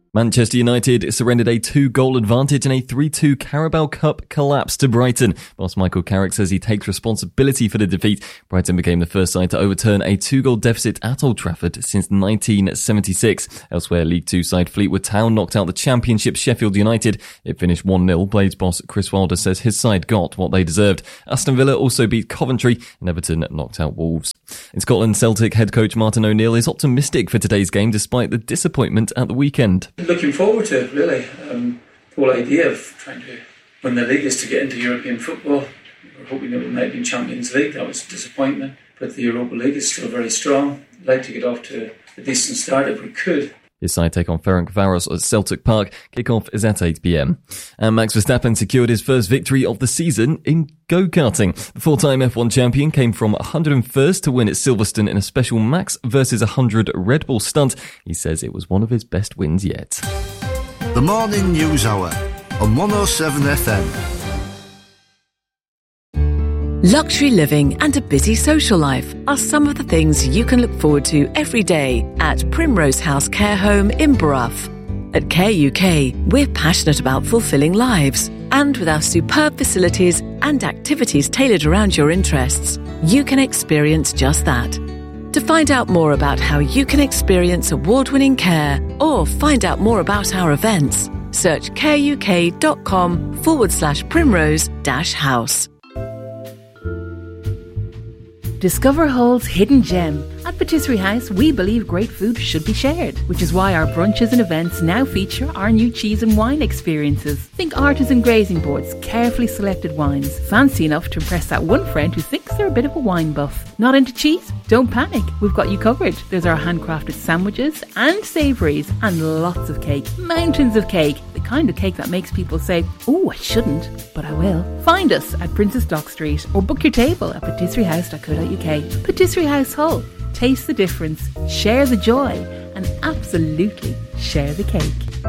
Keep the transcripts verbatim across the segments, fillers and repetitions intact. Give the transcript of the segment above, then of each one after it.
Manchester United surrendered a two-goal advantage in a three two Carabao Cup collapse to Brighton. Boss Michael Carrick says he takes responsibility for the defeat. Brighton became the first side to overturn a two-goal deficit at Old Trafford since nineteen seventy-six. Elsewhere, League Two side Fleetwood Town knocked out the Championship Sheffield United. It finished one nil. Blades boss Chris Wilder says his side got what they deserved. Aston Villa also beat Coventry, and Everton knocked out Wolves. In Scotland, Celtic head coach Martin O'Neill is optimistic for today's game despite the disappointment at the weekend. Looking forward to it, really. Um, the whole idea of trying to win the league is to get into European football. We're hoping that we might be in Champions League. That was a disappointment. But the Europa League is still very strong. I'd like to get off to a decent start if we could. His side take on Ferencváros at Celtic Park. Kick-off is at eight p.m. And Max Verstappen secured his first victory of the season in go-karting. The four-time F one champion came from one hundred first to win at Silverstone in a special Max versus one hundred Red Bull stunt. He says it was one of his best wins yet. The Morning News Hour on one oh seven F M. Luxury living and a busy social life are some of the things you can look forward to every day at Primrose House Care Home in Brough. At Care U K, we're passionate about fulfilling lives. And with our superb facilities and activities tailored around your interests, you can experience just that. To find out more about how you can experience award-winning care or find out more about our events, search careuk.com forward slash primrose dash house. Discover Hull's hidden gem. At Patisserie House, we believe great food should be shared, which is why our brunches and events now feature our new cheese and wine experiences. Think artisan grazing boards, carefully selected wines, fancy enough to impress that one friend who thinks they're a bit of a wine buff. Not into cheese? Don't panic, we've got you covered. There's our handcrafted sandwiches and savouries and lots of cake. Mountains of cake. The kind of cake that makes people say, oh, I shouldn't, but I will. Find us at Princess Dock Street or book your table at patisserie house dot co dot uk. Patisserie House Hull. Taste the difference, share the joy, and absolutely share the cake.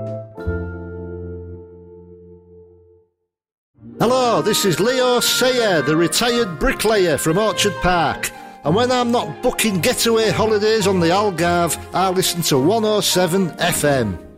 Hello, this is Leo Sayer, the retired bricklayer from Orchard Park. And when I'm not booking getaway holidays on the Algarve, I listen to one oh seven F M.